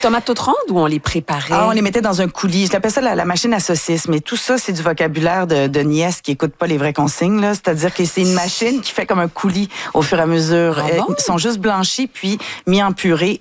Tomates toutes rondes ou on les préparait? On les mettait dans un coulis. Je l'appelle ça la machine à saucisses. Mais tout ça, c'est du vocabulaire de nièces qui écoutent pas les vraies consignes, là. C'est-à-dire que c'est une machine qui fait comme un coulis au fur et à mesure. Ah bon? Ils sont juste blanchis puis mis en purée